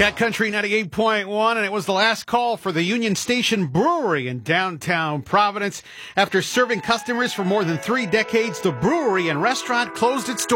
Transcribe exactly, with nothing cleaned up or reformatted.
Cat Country ninety-eight point one, and it was the last call for the Union Station Brewery in downtown Providence. After serving customers for more than three decades, the brewery and restaurant closed its doors.